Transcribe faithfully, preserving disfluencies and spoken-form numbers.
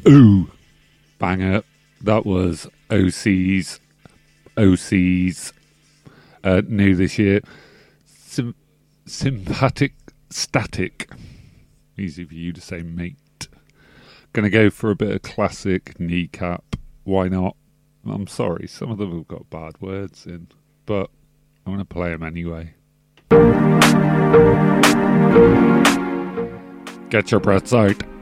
Ooh, banger. That was O C's, O C's, uh, new this year. Sym- sympathetic Static. Easy for you to say, mate. Gonna go for a bit of classic Kneecap. Why not? I'm sorry, some of them have got bad words in, but I'm gonna play them anyway. Get your breaths out.